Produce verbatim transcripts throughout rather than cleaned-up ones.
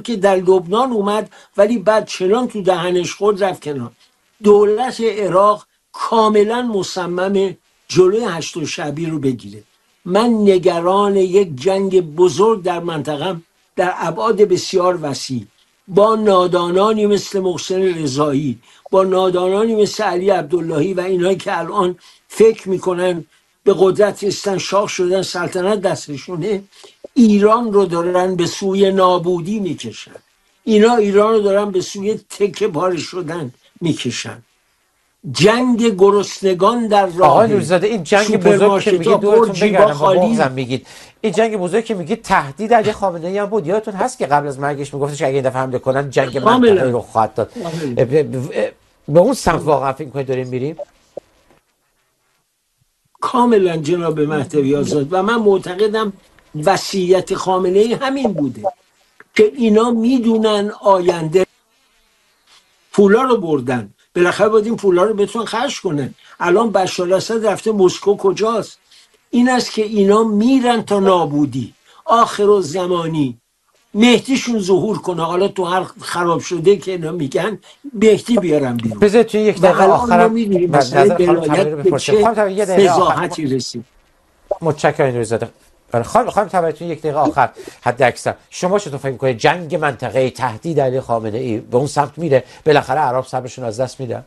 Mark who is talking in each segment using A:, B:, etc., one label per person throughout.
A: که در لبنان اومد ولی بعد چنان تو دهنش خود رفت کنار. دولت عراق کاملا مصمم جلوی هشت شعبی رو بگیره. من نگران یک جنگ بزرگ در منطقه در ابعاد بسیار وسیع با نادانانی مثل محسن رضایی، با نادانانی مثل علی عبداللهی و اینایی که الان فکر میکنن به قدرت استنشاق شدن، سلطنت دستشونه، ایران رو دارن به سوی نابودی میکشن. اینا ایران رو دارن به سوی تکه پاره شدن میکشن. جنگ گرسنگان در راه.
B: آقای نوری‌زاده این جنگ بزرگ که میگید دورتون بگردم با بغضم میگید، این جنگ بزرگ که میگید تهدید علی خامنه‌ای هم بود. یادتون هست که قبل از مرگش میگفتش اگه این دفعه حمله کنن جنگ منطقه‌ای رو خواهد داد. به اون سمت واقعا فکر می‌کنید داریم میریم؟
A: کاملا جناب مهدوی آزاد. و من معتقدم وصیت خامنه‌ای همین بوده که اینا میدونن آینده پولا رو بردن، بالاخره باید این پولا رو بتونن خرج کنن. الان بشار اسد رفته مسکو، کجاست؟ این است که اینا میرن تا نابودی. آخر الزمانی مهدیشون ظهور کنه. حالا تو هر خراب شده که اینا میگن مهدی بیارن بیرون.
B: بذارید توی یک دقیقه آخرم
A: می‌بینیم مثلا بلایت به چه فضاحتی رسید.
B: متشکرم نوری‌زاده. خواهم خواهم تبریتون یک دقیقه آخر حد اکثر شما چطور فکر می‌کنید جنگ منطقه‌ای تهدید علی خامنه‌ای به اون سمت میره؟ بالاخره عرب صبرشون از دست میدن؟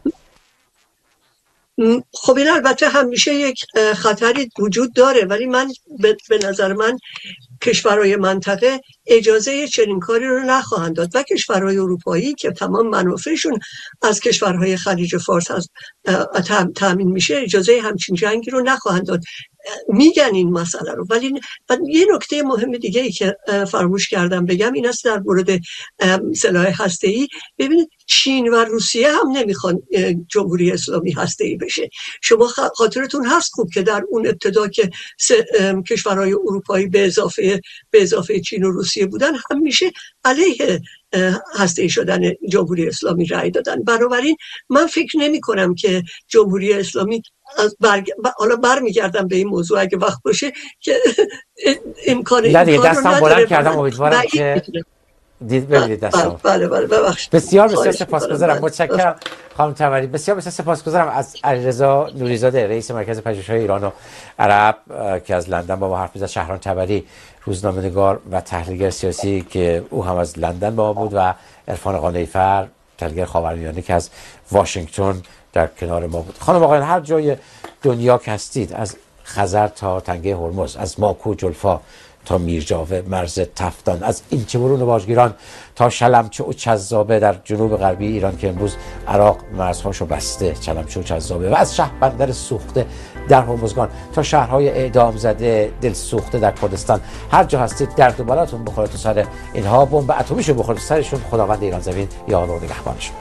C: خب این البته همیشه یک خطری وجود داره، ولی من به نظر من کشورهای منطقه اجازه چنین کاری رو نخواهند داد و کشورهای اروپایی که تمام منافعشون از کشورهای خلیج فارس از تامین میشه اجازه همچین جنگی رو نخواهند داد. میگن این مسئله رو، ولی یه نکته مهم دیگه ای که فراموش کردم بگم این است در مورد سلاح هسته‌ای. ببینید چین و روسیه هم نمیخوان جمهوری اسلامی هسته‌ای بشه. شما خاطرتون هست خوب که در اون ابتدا که کشورهای اروپایی به اضافه به اضافه چین و روسیه بودن همیشه علیه هسته‌ای شدن جمهوری اسلامی رأی دادن. بنابراین من فکر نمی کنم که جمهوری اسلامی از برگ... حالا برمیگردم به این موضوع اگه وقت باشه که امکان این کار رو
B: دستم بلند کردم امیدوارم که دید ببینید دستم.
C: بله بله ببخشید.
B: بسیار بسیار سپاسگزارم. متشکرم خانم طبری. بسیار بسیار سپاسگزارم از علیرضا نوری‌زاده رئیس مرکز پژوهش‌های ایران و عرب که از لندن با ما حرف می‌زد، شهرام طبری روزنامه‌نگار و تحلیلگر سیاسی که او هم از لندن با ما بود و عرفان قانعی‌فر تحلیلگر خاورمیانه که از واشنگتن در کنار ما بود. خانم آقایان هر جای دنیا که هستید، از خزر تا تنگه هرمز، از ماکو جلفا تا میرجاوه مرز تفتان، از اینچه‌برون واژگیران تا شلمچه و چذابه در جنوب غربی ایران که امروز عراق مرزهاشو بسته، چلمچه و چذابه، و از شهربندر سوخته در هرمزگان تا شهرهای اعدام زده دل سوخته در کردستان، هر جا هستید درد و بلاتون بخوره تو سر اینها، بمب اتمیشو بخوره تو سرشون. خداوند ایران زمین یار و نگهبانشون.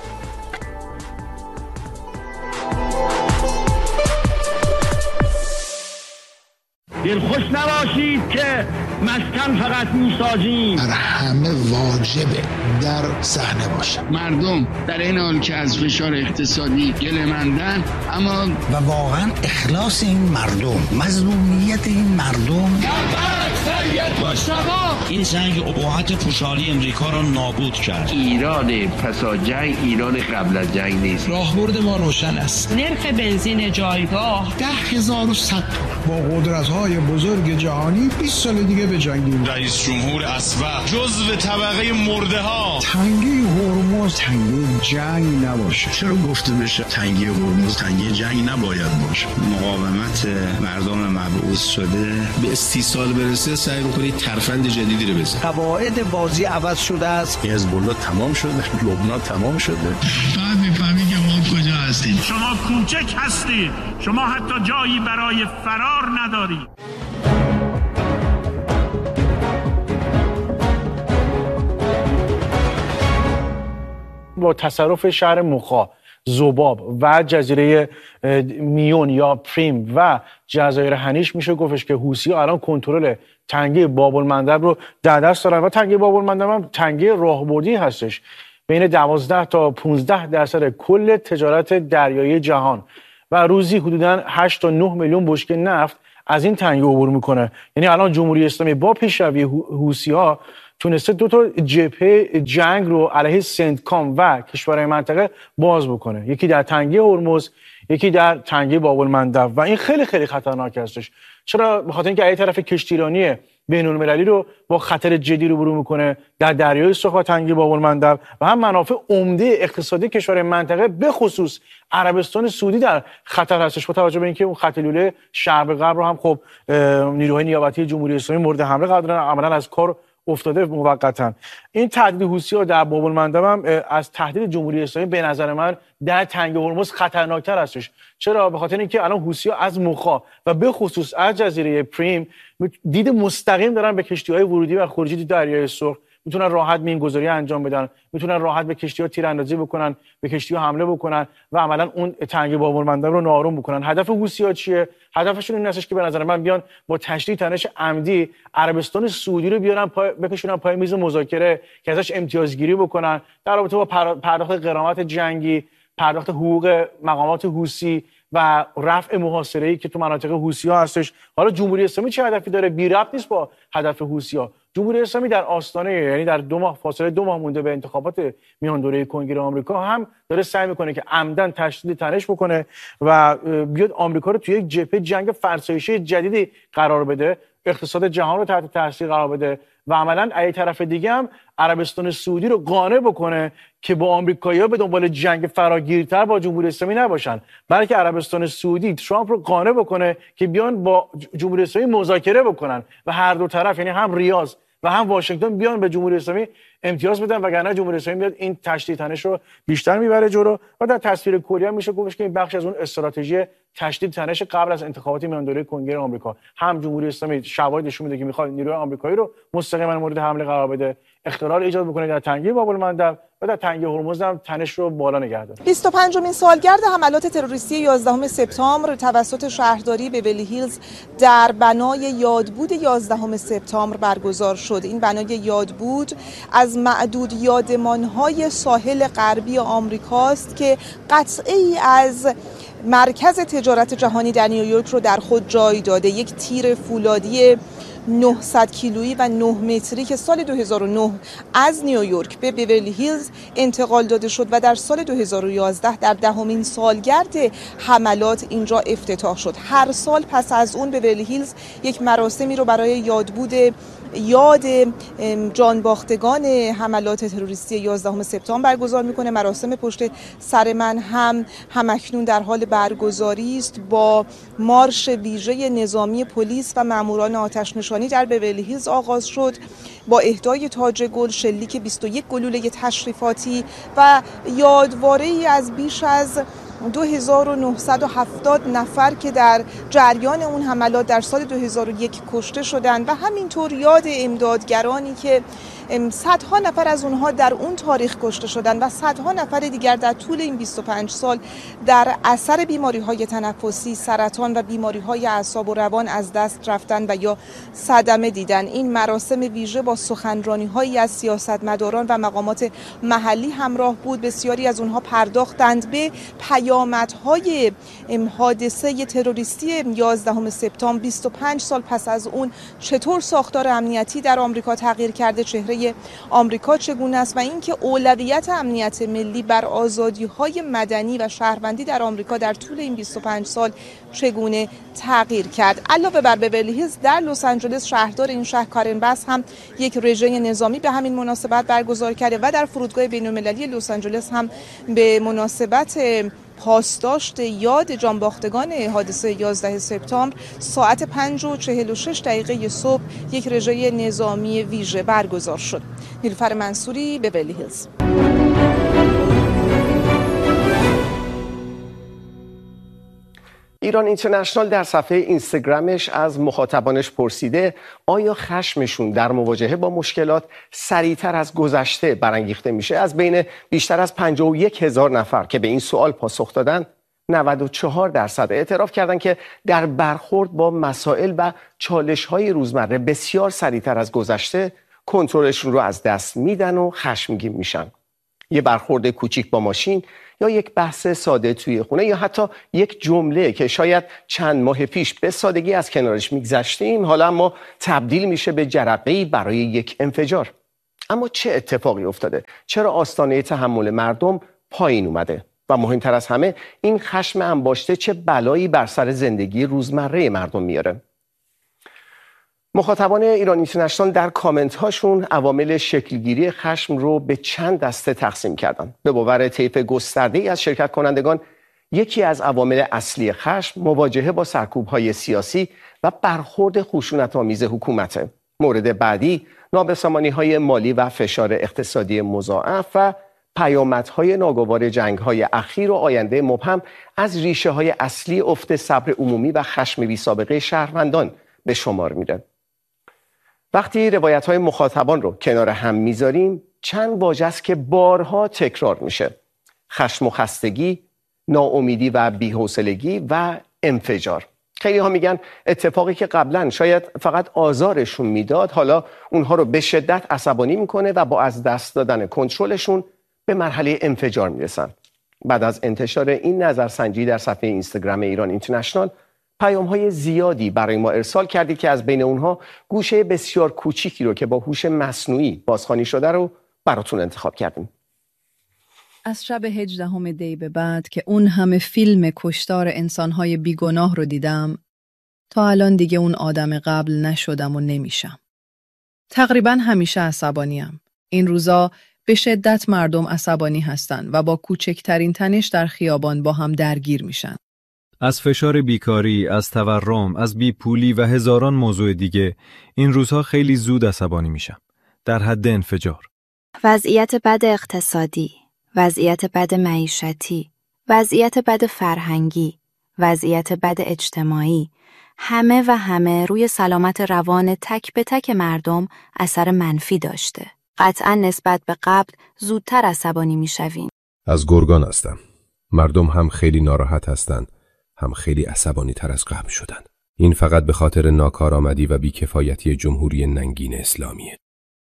D: دلخوش نباشید که مسکن فقط میسازیم،
E: در همه واجبه در صحنه باشه.
F: مردم در این حال که از فشار اقتصادی گله‌مندن، اما
E: و واقعا اخلاص این مردم، مظلومیت این مردم.
G: این جنگ ابهات پوشالی امریکا را نابود کرد.
H: ایران پسا جنگ ایران قبل از جنگ نیست.
I: راهبرد ما روشن است.
J: نرخ بنزین جایگاه
E: ده هزار و صد با قدرت‌های بزرگ جهانی بیست سال دیگه به جنگیم.
K: رئیس جمهور اسبق جزو طبقه مرده ها.
E: تنگی هرمز تنگی جنگ نباشه.
L: چرا گفته بشه تنگی هرمز تنگی جنگ نباید باشه؟
M: مقاومت مردم مبعوث شده به استیصال برسه، سعی می‌کنید ترفند جدیدی رو بزنید.
N: قواعد بازی عوض شده است.
L: حزب الله تمام شده، لبنان تمام شده.
F: بعد می‌فهمی که ما کجا هستیم.
D: شما کوچک هستید، شما حتی جایی برای فرار ندارید.
O: با تصرف شهر مخا، ذباب و جزیره میون یا پریم و جزایر هنیش میشه گفتش که حوثی‌ها الان کنترل تنگه باب المندب رو در دست دارن و تنگه باب المندب هم تنگه راهبردی هستش. بین دوازده تا پانزده درصد کل تجارت دریایی جهان و روزی حدوداً هشت تا نه میلیون بشکه نفت از این تنگه عبور میکنه. یعنی الان جمهوری اسلامی با پیشروی حوثی‌ها تونسته دو تا جبهه جنگ رو علیه سنتکام و کشورهای منطقه باز بکنه، یکی در تنگه هرمز، یکی در تنگه باب المندب و این خیلی خیلی خطرناک هستش. چرا؟ به خاطر اینکه از طرف کشتیرانی بین‌المللی رو با خطر جدی روبرو میکنه در دریای سرخ و تنگه باب المندب و هم منافع عمده اقتصادی کشورهای منطقه به خصوص عربستان سعودی در خطر هستش، با توجه به اینکه اون خط لوله شرق غرب رو هم خب نیروهای نیابتی جمهوری اسلامی مورد حمله قرار دادن، عملاً از کار افتاده موقتا. این تهدید حوثی‌ها در باب المندب هم از تهدید جمهوری اسلامی به نظر من در تنگه هرمز خطرناکتر هستش. چرا؟ به خاطر اینکه الان حوثی‌ها از مخا و به خصوص از جزیره پریم دید مستقیم دارن به کشتی‌های ورودی و خروجی دریای سرخ، میتونن راحت مینگذاری انجام بدن، میتونن راحت به کشتی‌ها تیراندازی بکنن، به کشتی‌ها حمله بکنن و عملاً اون تنگه باب المندب رو ناآروم بکنن. هدف حوثی‌ها چیه؟ هدفشون این هستش که به نظر من بیان با تشدید تنش عمدی عربستان سعودی رو بیارن پای بکشونن پای میز مذاکره که ازش امتیازگیری بکنن در رابطه با پرداخت غرامت جنگی، پرداخت حقوق مقامات حوثی و رفع محاصره‌ای که تو مناطق حوثی‌ها هستش. حالا جمهوری اسلامی چه هدفی داره؟ بی ربط نیست با هدف حوثی‌ها. جمهوری اسلامی در آستانه، یعنی در دو ماه فاصله دو ماه مونده به انتخابات میان دوره کنگره آمریکا، هم داره سعی میکنه که عمدن تشدید تنش بکنه و بیاد آمریکا رو توی یک جبهه جنگ فرسایشی جدیدی قرار بده، اقتصاد جهان رو تحت تاثیر قرار بده و عملاً از طرف دیگه هم عربستان سعودی رو قانع بکنه که با آمریکایی‌ها به دنبال جنگ فراگیرتر با جمهوری اسلامی نباشن، بلکه عربستان سعودی ترامپ رو قانع بکنه که بیان با جمهوری اسلامی مذاکره بکنن و هر دو طرف، یعنی هم ریاض و هم واشنگتن، بیان به جمهوری اسلامی امتیاز بدن، وگرنه جمهوری اسلامی میاد این تشدید تنش رو بیشتر میبره جلو و در تصویر کلی هم میشه گفتش که این بخش از اون استراتژی تشدید تنش قبل از انتخابات میان دوره کنگره آمریکا. هم جمهوری اسلامی شواهد نشون میده که میخواد نیروی آمریکایی رو مستقیما مورد حمله قرار بده، اختلال ایجاد بکنه در تنگه باب المندب و در تنگه هرمز هم تنش رو بالا نگه داره.
I: بیست و پنجمین سالگرد حملات تروریستی یازدهم سپتامبر توسط شهرداری بیولی هیلز در بنای یادبود یازدهم سپتامبر برگزار شد. این بنای یادبود از معدود یادمان‌های ساحل غربی آمریکاست که قطعه‌ای از مرکز تجارت جهانی در نیویورک رو در خود جای داده. یک تیر فولادی نهصد کیلویی و نه متری که سال دو هزار و نه از نیویورک به بیولی هیلز انتقال داده شد و در سال دو هزار و یازده در دهمین سالگرد حملات اینجا افتتاح شد. هر سال پس از اون بیولی هیلز یک مراسمی رو برای یادبود یاد جانباختگان حملات تروریستی یازدهم سپتامبر برگزار میکنه. مراسم پشت سر من هم همکنون در حال برگزاری است با مارش ویژه نظامی پلیس و ماموران آتش نشانی در بیولی هیلز آغاز شد با اهدای تاج گل، شلیک بیست و یک گلوله تشریفاتی و یادواره‌ای از بیش از دو هزار و نهصد و هفتاد نفر که در جریان اون حملات در سال دو هزار و یک کشته شدند و همینطور یاد امدادگرانی که صدها نفر از اونها در اون تاریخ کشته شدند و صدها نفر دیگر در طول این بیست و پنج سال در اثر بیماری‌های تنفسی، سرطان و بیماری‌های اعصاب و روان از دست رفتن و یا صدمه دیدن. این مراسم ویژه با سخنرانی‌هایی از سیاستمداران و مقامات محلی همراه بود. بسیاری از اونها پرداختند به پیامدهای حادثه تروریستی یازدهم سپتامبر. بیست و پنج سال پس از اون چطور ساختار امنیتی در آمریکا تغییر کرده، چهره آمریکا چگونه است و اینکه اولویت امنیت ملی بر آزادی‌های مدنی و شهروندی در آمریکا در طول این بیست و پنج سال چگونه تغییر کرد. علاوه بر بیولی هیلز، در لس آنجلس شهردار این شهر کارن باس هم یک رژه نظامی به همین مناسبت برگزار کرده و در فرودگاه بین‌المللی لس آنجلس هم به مناسبت پاسداشت یاد جانباختگان حادثه یازده سپتامبر ساعت پنج و چهل و شش دقیقه صبح یک رژه نظامی ویژه برگزار شد. نیلوفر منصوری، بیولی هیلز.
P: ایران اینترنشنال در صفحه اینستاگرامش از مخاطبانش پرسیده آیا خشمشون در مواجهه با مشکلات سریعتر از گذشته برانگیخته میشه؟ از بین بیشتر از پنجاه و یک هزار نفر که به این سوال پاسخ دادن، نود و چهار درصد اعتراف کردند که در برخورد با مسائل و چالش‌های روزمره بسیار سریعتر از گذشته کنترلشون رو از دست میدن و خشمگین میشن. یه برخورد کوچیک با ماشین یا یک بحث ساده توی خونه یا حتی یک جمله که شاید چند ماه پیش به سادگی از کنارش میگذشتیم حالا اما تبدیل میشه به جرقه‌ای برای یک انفجار. اما چه اتفاقی افتاده؟ چرا آستانه تحمل مردم پایین اومده؟ و مهمتر از همه این خشم انباشته چه بلایی بر سر زندگی روزمره مردم میاره؟ مخاطبان ایران اینترنشنال در کامنت هاشون عوامل شکلگیری خشم رو به چند دسته تقسیم کردن. به باور طیف گسترده‌ای از شرکت کنندگان، یکی از عوامل اصلی خشم مواجهه با سرکوب‌های سیاسی و برخورد خشونت‌آمیز حکومته. مورد بعدی نابسامانی‌های مالی و فشار اقتصادی مضاعف و پیامدهای ناگوار جنگ‌های اخیر و آینده مبهم از ریشه‌های اصلی افت صبر عمومی و خشم بی‌سابقه شهروندان به شمار میره. وقتی روایت‌های مخاطبان رو کنار هم میذاریم، چند واژه است که بارها تکرار میشه: خشم و خستگی، ناامیدی و بی‌حوصلگی و انفجار. خیلی ها میگن اتفاقی که قبلا شاید فقط آزارشون میداد، حالا اونها رو به شدت عصبانی میکنه و با از دست دادن کنترلشون به مرحله انفجار میرسن. بعد از انتشار این نظرسنجی در صفحه اینستاگرام ایران اینترنشنال، پیام‌های زیادی برای ما ارسال کردید که از بین اونها گوشه بسیار کوچیکی رو که با هوش مصنوعی بازخوانی شده رو براتون انتخاب کردیم.
Q: از شب هجدهم دی به بعد که اون همه فیلم کشتار انسان‌های بیگناه رو دیدم، تا الان دیگه اون آدم قبل نشدم و نمیشم. تقریباً همیشه عصبانیم. این روزا به شدت مردم عصبانی هستن و با کوچکترین تنش در خیابان با هم درگیر میشن.
R: از فشار بیکاری، از تورم، از بیپولی و هزاران موضوع دیگه این روزها خیلی زود عصبانی میشم. در حد انفجار.
S: وضعیت بد اقتصادی، وضعیت بد معیشتی، وضعیت بد فرهنگی، وضعیت بد اجتماعی، همه و همه روی سلامت روان تک به تک مردم اثر منفی داشته. قطعا نسبت به قبل زودتر عصبانی میشویم.
T: از گرگان هستم. مردم هم خیلی ناراحت هستن، هم خیلی عصبانی تر از قبل شدن. این فقط به خاطر ناکارآمدی و بیکفایتی جمهوری ننگین اسلامیه.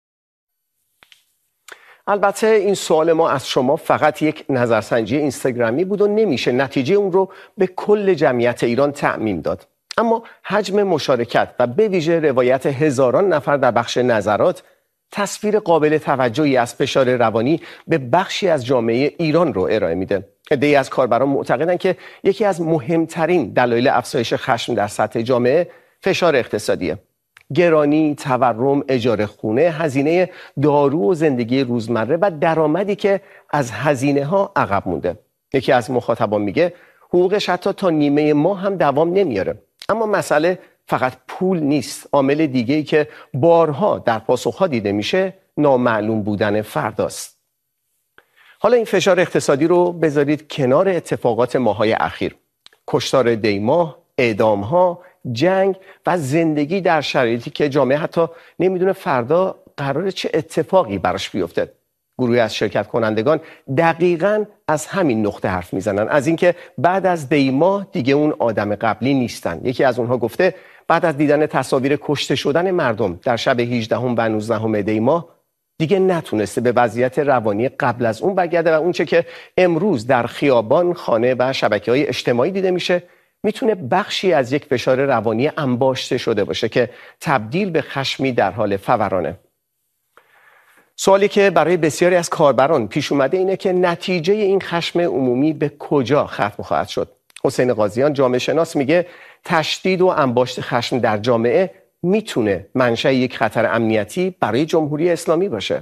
P: البته این سوال ما از شما فقط یک نظرسنجی اینستاگرامی بود و نمیشه نتیجه اون رو به کل جمعیت ایران تعمیم داد. اما حجم مشارکت و به ویژه روایت هزاران نفر در بخش نظرات تصویر قابل توجهی از فشار روانی به بخشی از جامعه ایران رو ارائه میده. عده‌ای از کاربران معتقدند که یکی از مهمترین دلایل افزایش خشم در سطح جامعه فشار اقتصادیه. گرانی، تورم، اجاره خونه، هزینه دارو و زندگی روزمره و درآمدی که از هزینه ها عقب مونده. یکی از مخاطبان میگه حقوقش حتی تا نیمه ماه هم دوام نمیاره. اما مسئله فقط پول نیست. عامل دیگه‌ای که بارها در پاسخها دیده میشه نامعلوم بودن فرداست. حالا این فشار اقتصادی رو بذارید کنار اتفاقات ماهای اخیر. کشتار دیماه، اعدام‌ها، جنگ و زندگی در شرایطی که جامعه حتی نمیدونه فردا قراره چه اتفاقی براش بیفته. گروهی از شرکت کنندگان دقیقاً از همین نقطه حرف میزنن، از اینکه بعد از دیماه دیگه اون آدم قبلی نیستن. یکی از اونها گفته بعد از دیدن تصاویر کشته شدن مردم در شب هجدهم و نوزدهم دیماه دیگه نتونسته به وضعیت روانی قبل از اون برگرده و اونچه که امروز در خیابان، خانه و شبکه‌های اجتماعی دیده میشه میتونه بخشی از یک فشار روانی انباشته شده باشه که تبدیل به خشمی در حال فورانه. سوالی که برای بسیاری از کاربران پیش اومده اینه که نتیجه این خشم عمومی به کجا ختم خواهد شد. حسین قاضیان جامعه شناس میگه تشدید و انباشت خشم در جامعه میتونه منشأ یک خطر امنیتی برای جمهوری اسلامی باشه.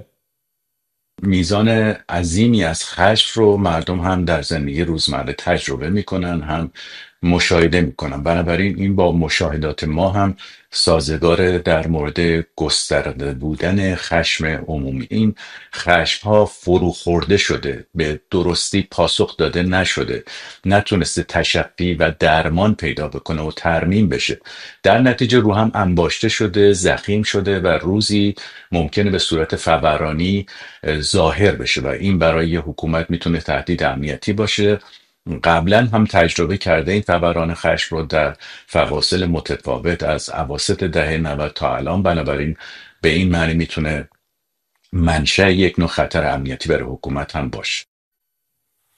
U: میزان عظیمی از خشم رو مردم هم در زندگی روزمره تجربه میکنن، هم مشاهده میکنن. بنابراین این با مشاهدات ما هم سازگار در مورد گسترده بودن خشم عمومی. این خشم ها فرو خورده شده، به درستی پاسخ داده نشده، نتونسته تشفی و درمان پیدا بکنه و ترمیم بشه. در نتیجه رو هم انباشته شده، ضخیم شده و روزی ممکنه به صورت فورانی ظاهر بشه و این برای حکومت میتونه تهدید امنیتی باشه. قبلا هم تجربه کرده این فوران خشم رو در فواصل متفاوت از اواسط دهه نود تا الان. بنابراین به این معنی میتونه منشأ یک نوع خطر امنیتی برای حکومت هم باشه.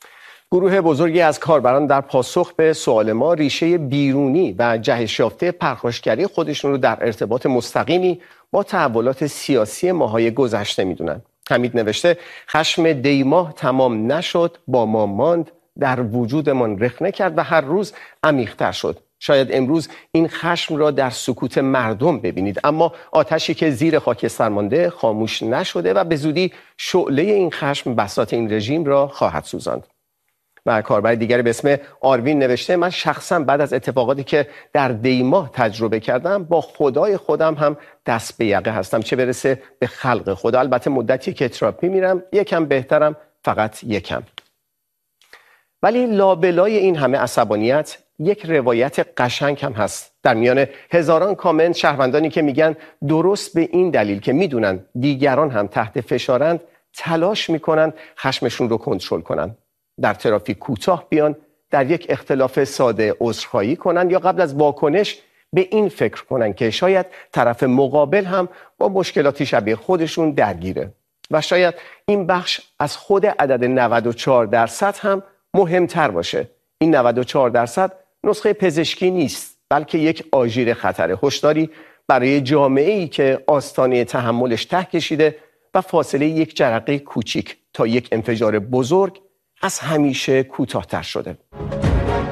P: گروه بزرگی از کاربران در پاسخ به سوال ما ریشه بیرونی و جهش یافته پرخاشگری خودشون رو در ارتباط مستقیمی با تحولات سیاسی ماهای گذشته میدونن. حمید نوشته خشم دیماه تمام نشد، با ما ماند، در وجودمان رخنه کرد و هر روز عمیق‌تر شد. شاید امروز این خشم را در سکوت مردم ببینید، اما آتشی که زیر خاکستر مانده خاموش نشده و به زودی شعله این خشم بساط این رژیم را خواهد سوزاند. و کاربر دیگری به اسم آروین نوشته من شخصا بعد از اتفاقاتی که در دیماه تجربه کردم با خدای خودم هم دست به یقه هستم، چه برسه به خلق خدا. البته مدتی که تراپی میرم یکم بهترم، فقط یکم. ولی لابلای این همه عصبانیت یک روایت قشنگ هم هست. در میان هزاران کامنت شهروندانی که میگن درست به این دلیل که میدونن دیگران هم تحت فشارند تلاش میکنن خشمشون رو کنترل کنن، در ترافیک کوتاه بیان، در یک اختلاف ساده عذرخواهی کنن یا قبل از واکنش به این فکر کنن که شاید طرف مقابل هم با مشکلاتی شبیه خودشون درگیره. و شاید این بخش از خود عدد نود و چهار درصد هم مهمتر باشه. این نود و چهار درصد نسخه پزشکی نیست، بلکه یک آژیر خطره، هشداری برای جامعه‌ای که آستانه تحملش ته کشیده و فاصله یک جرقه کوچیک تا یک انفجار بزرگ از همیشه کوتاه‌تر شده.